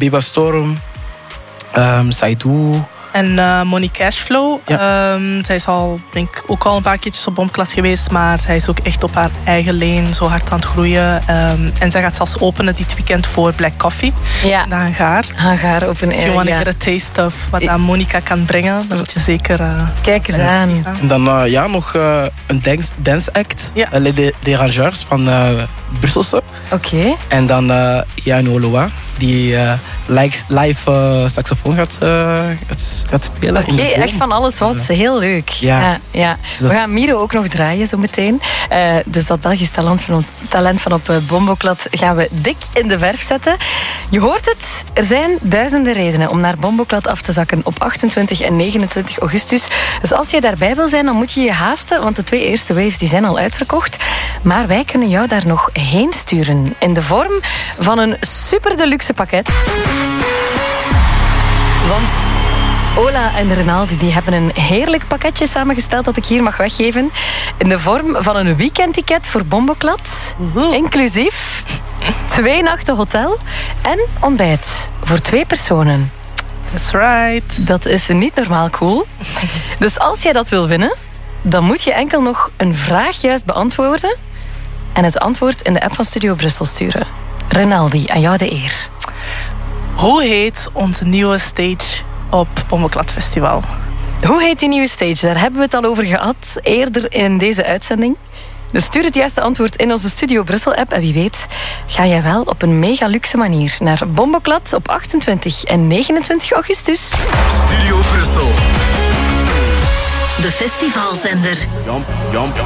Beba Storm, Saidou. En Monique Cashflow. Ja. Zij is ook al een paar keertjes op Bombklad geweest. Maar zij is ook echt op haar eigen lane zo hard aan het groeien. En zij gaat zelfs openen dit weekend voor Black Coffee. Ja. In de Hangaar. Hangaar open air. If you want to ja. get a taste of wat Monica kan brengen, dan moet je zeker... Kijk eens aan. En dan nog een dance act. Ja. Les Dérangeurs van Brusselse. Oké. En dan Jan Oloa, die live saxofoon gaat spelen. Oké, echt van alles wat. Heel leuk. Ja. Ja. We gaan Miro ook nog draaien zo meteen. Dus dat Belgisch talent van op Bomboklad gaan we dik in de verf zetten. Je hoort het, er zijn duizenden redenen om naar Bomboklad af te zakken op 28 en 29 augustus. Dus als jij daarbij wil zijn, dan moet je je haasten, want de 2 eerste waves die zijn al uitverkocht. Maar wij kunnen jou daar nog heen sturen in de vorm van een super deluxe pakket. Want Ola en Renaldi die hebben een heerlijk pakketje samengesteld dat ik hier mag weggeven. In de vorm van een weekendticket voor Bomboklad. Inclusief 2 nachten hotel en ontbijt voor 2 personen. That's right. Dat is niet normaal cool. Dus als jij dat wil winnen, dan moet je enkel nog een vraag juist beantwoorden en het antwoord in de app van Studio Brussel sturen. Renaldi, aan jou de eer. Hoe heet onze nieuwe stage op Bomboklad Festival? Hoe heet die nieuwe stage? Daar hebben we het al over gehad eerder in deze uitzending. Dus stuur het juiste antwoord in onze Studio Brussel app. En wie weet ga jij wel op een mega luxe manier naar Bomboklad op 28 en 29 augustus. Studio Brussel. De festivalzender.